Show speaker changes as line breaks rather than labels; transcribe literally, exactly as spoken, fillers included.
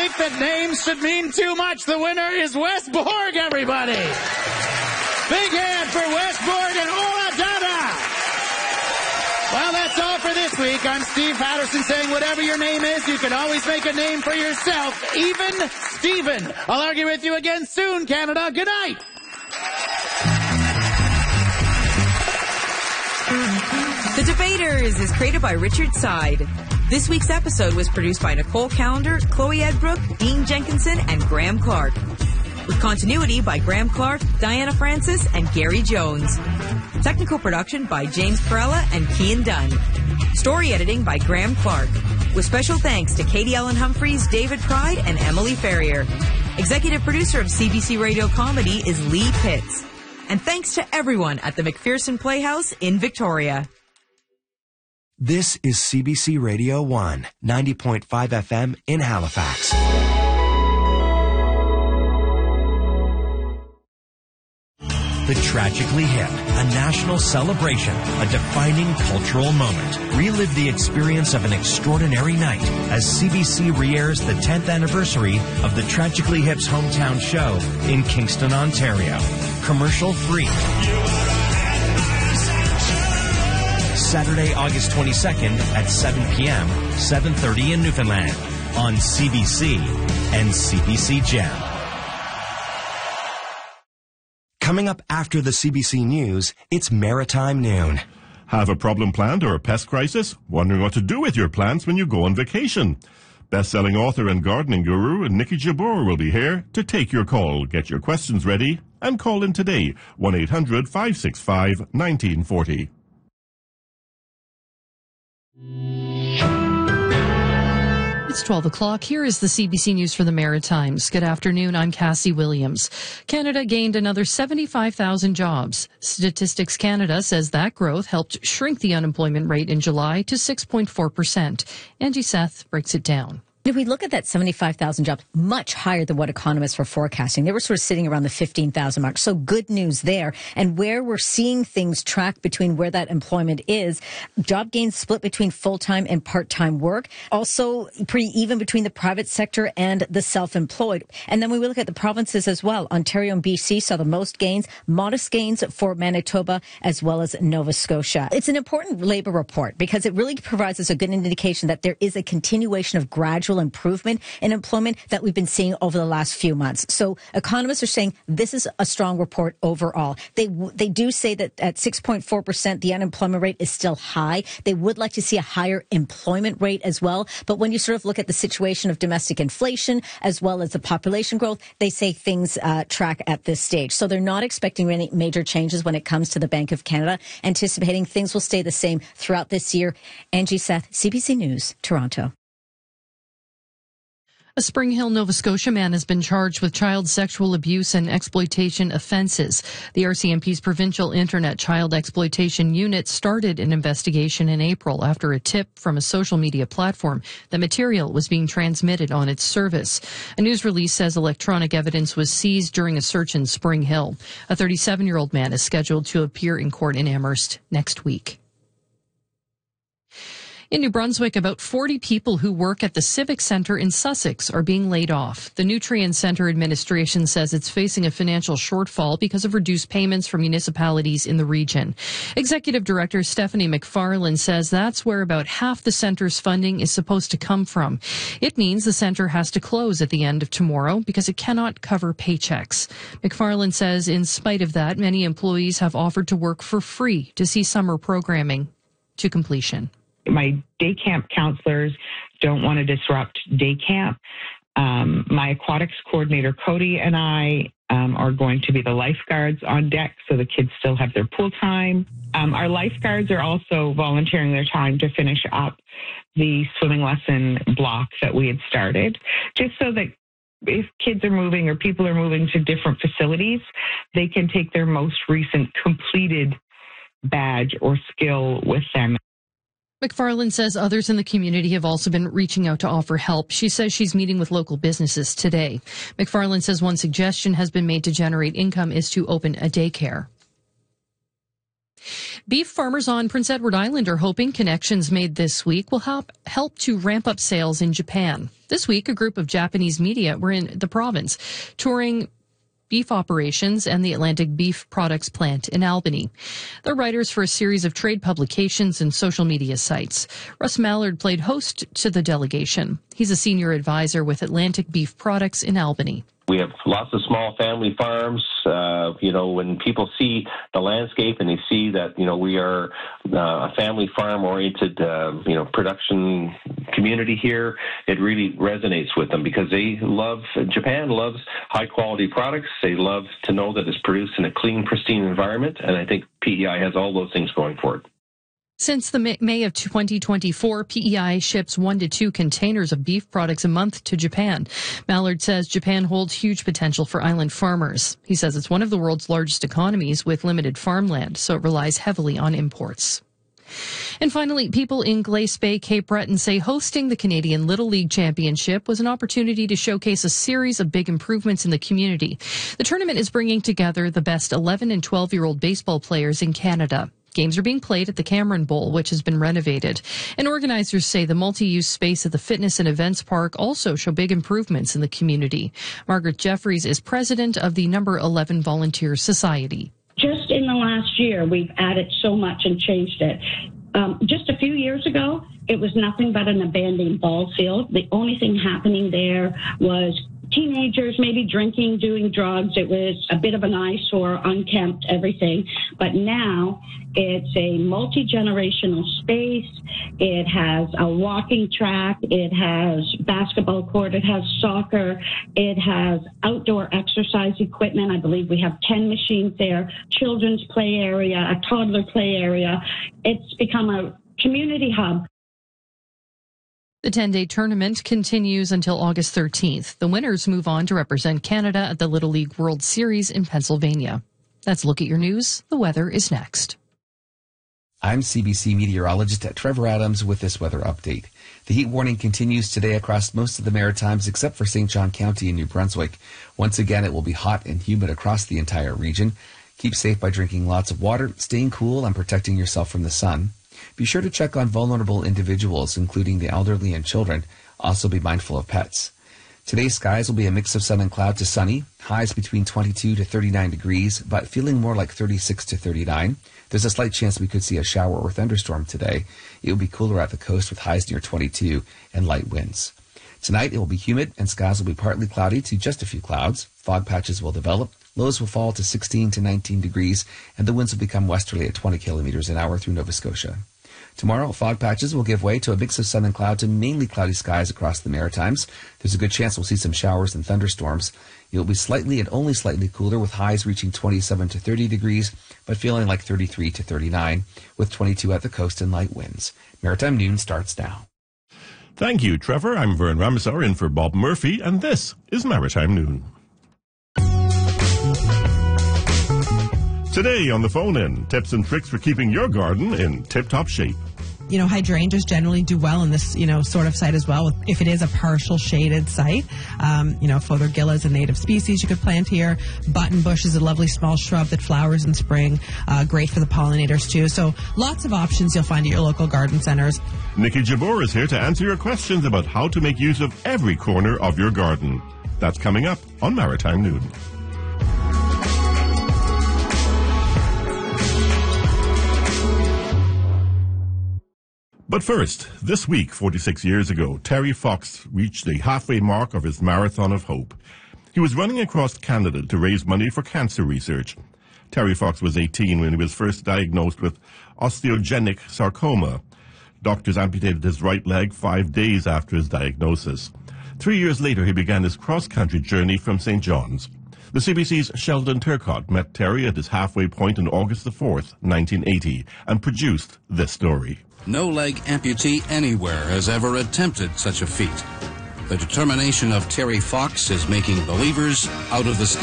think that names should mean too much. The winner is Wes Borg, everybody. Big hand for Wes Borg and Oladada. Well, that's all for this week. I'm Steve Patterson saying whatever your name is, you can always make a name for yourself, even Steven. I'll argue with you again soon, Canada. Good night.
The Debaters is created by Richard Side. This week's episode was produced by Nicole Callender, Chloe Edbrook, Dean Jenkinson, and Graham Clark. With continuity by Graham Clark, Diana Francis, and Gary Jones. Technical production by James Perella and Kian Dunn. Story editing by Graham Clark. With special thanks to Katie Ellen Humphreys, David Pride, and Emily Ferrier. Executive producer of C B C Radio Comedy is Lee Pitts. And thanks to everyone at the McPherson Playhouse in Victoria.
This is C B C Radio one, ninety point five F M in Halifax. The Tragically Hip, a national celebration, a defining cultural moment. Relive the experience of an extraordinary night as C B C re-airs the tenth anniversary of the Tragically Hip's hometown show in Kingston, Ontario. Commercial free. Saturday, August twenty-second at seven p.m., seven thirty in Newfoundland on C B C and C B C Gem. Coming up after the C B C News, it's Maritime Noon.
Have a problem plant or a pest crisis? Wondering what to do with your plants when you go on vacation? Best-selling author and gardening guru Nikki Jabbour will be here to take your call. Get your questions ready and call in today, one eight hundred, five six five, one nine four zero.
It's twelve o'clock. Here is the C B C News for the Maritimes. Good afternoon. I'm Cassie Williams. Canada gained another seventy-five thousand jobs. Statistics Canada says that growth helped shrink the unemployment rate in July to six point four percent. Angie Seth breaks it down.
If we look at that seventy-five thousand jobs, much higher than what economists were forecasting. They were sort of sitting around the fifteen thousand mark. So good news there. And where we're seeing things track between where that employment is, job gains split between full-time and part-time work. Also pretty even between the private sector and the self-employed. And then we look at the provinces as well. Ontario and B C saw the most gains, modest gains for Manitoba as well as Nova Scotia. It's an important labor report because it really provides us a good indication that there is a continuation of gradual improvement in employment that we've been seeing over the last few months. So economists are saying this is a strong report overall. They they do say that at six point four percent, the unemployment rate is still high. They would like to see a higher employment rate as well. But when you sort of look at the situation of domestic inflation as well as the population growth, they say things uh, track at this stage. So they're not expecting any major changes when it comes to the Bank of Canada, anticipating things will stay the same throughout this year. Angie Seth, C B C News, Toronto.
A Spring Hill, Nova Scotia man has been charged with child sexual abuse and exploitation offences. The R C M P's Provincial Internet Child Exploitation Unit started an investigation in April after a tip from a social media platform that material was being transmitted on its service. A news release says electronic evidence was seized during a search in Spring Hill. A thirty-seven-year-old man is scheduled to appear in court in Amherst next week. In New Brunswick, about forty people who work at the Civic Centre in Sussex are being laid off. The Nutrien Centre administration says it's facing a financial shortfall because of reduced payments from municipalities in the region. Executive Director Stephanie McFarlane says that's where about half the centre's funding is supposed to come from. It means the centre has to close at the end of tomorrow because it cannot cover paychecks. McFarlane says in spite of that, many employees have offered to work for free to see summer programming to completion.
My day camp counselors don't want to disrupt day camp. Um, my aquatics coordinator, Cody, and I um, are going to be the lifeguards on deck so the kids still have their pool time. Um, our lifeguards are also volunteering their time to finish up the swimming lesson block that we had started, just so that if kids are moving or people are moving to different facilities, they can take their most recent completed badge or skill with them.
McFarlane says others in the community have also been reaching out to offer help. She says she's meeting with local businesses today. McFarlane says one suggestion has been made to generate income is to open a daycare. Beef farmers on Prince Edward Island are hoping connections made this week will help help to ramp up sales in Japan. This week, a group of Japanese media were in the province, touring beef operations and the Atlantic Beef Products plant in Albany. They're writers for a series of trade publications and social media sites. Russ Mallard played host to the delegation. He's a senior advisor with Atlantic Beef Products in Albany.
We have lots of small family farms. Uh, you know, when people see the landscape and they see that, you know, we are uh, a family farm-oriented, uh, you know, production community here, it really resonates with them because they love, Japan loves high-quality products. They love to know that it's produced in a clean, pristine environment, and I think P E I has all those things going for it.
Since the May of twenty twenty-four, P E I ships one to two containers of beef products a month to Japan. Mallard says Japan holds huge potential for island farmers. He says it's one of the world's largest economies with limited farmland, so it relies heavily on imports. And finally, people in Glace Bay, Cape Breton say hosting the Canadian Little League Championship was an opportunity to showcase a series of big improvements in the community. The tournament is bringing together the best eleven and twelve-year-old baseball players in Canada. Games are being played at the Cameron Bowl, which has been renovated. And organizers say the multi-use space at the Fitness and Events Park also show big improvements in the community. Margaret Jeffries is president of the Number eleven Volunteer Society.
Just in the last year, we've added so much and changed it. Um, just a few years ago, it was nothing but an abandoned ball field. The only thing happening there was teenagers maybe drinking, doing drugs. It was a bit of an eyesore, unkempt, everything. But now it's a multi-generational space. It has a walking track. It has basketball court. It has soccer. It has outdoor exercise equipment. I believe we have ten machines there, children's play area, a toddler play area. It's become a community hub.
The ten-day tournament continues until August thirteenth. The winners move on to represent Canada at the Little League World Series in Pennsylvania. That's a look at your news. The weather is next.
I'm C B C meteorologist Trevor Adams with this weather update. The heat warning continues today across most of the Maritimes except for Saint John County in New Brunswick. Once again, it will be hot and humid across the entire region. Keep safe by drinking lots of water, staying cool, and protecting yourself from the sun. Be sure to check on vulnerable individuals, including the elderly and children. Also be mindful of pets. Today's skies will be a mix of sun and cloud to sunny, highs between twenty-two to thirty-nine degrees, but feeling more like thirty-six to thirty-nine. There's a slight chance we could see a shower or thunderstorm today. It will be cooler at the coast with highs near twenty-two and light winds. Tonight it will be humid and skies will be partly cloudy to just a few clouds. Fog patches will develop. Lows will fall to sixteen to nineteen degrees, and the winds will become westerly at twenty kilometers an hour through Nova Scotia. Tomorrow, fog patches will give way to a mix of sun and cloud to mainly cloudy skies across the Maritimes. There's a good chance we'll see some showers and thunderstorms. It will be slightly and only slightly cooler with highs reaching twenty-seven to thirty degrees, but feeling like thirty-three to thirty-nine, with twenty-two at the coast and light winds. Maritime Noon starts now.
Thank you, Trevor. I'm Vern Ramsar in for Bob Murphy, and this is Maritime Noon. Today on the phone-in, tips and tricks for keeping your garden in tip-top shape.
You know, hydrangeas generally do well in this, you know, sort of site as well. If it is a partial shaded site, um, you know, Fothergilla is a native species you could plant here. Buttonbush is a lovely small shrub that flowers in spring. Uh, great for the pollinators too. So lots of options you'll find at your local garden centers.
Nikki Jabor is here to answer your questions about how to make use of every corner of your garden. That's coming up on Maritime Noon. But first, this week, forty-six years ago, Terry Fox reached the halfway mark of his Marathon of Hope. He was running across Canada to raise money for cancer research. Terry Fox was eighteen when he was first diagnosed with osteogenic sarcoma. Doctors amputated his right leg five days after his diagnosis. Three years later, he began his cross-country journey from Saint John's. The C B C's Sheldon Turcott met Terry at his halfway point on August the fourth, nineteen eighty, and produced this story.
No leg amputee anywhere has ever attempted such a feat. The determination of Terry Fox is making believers out of the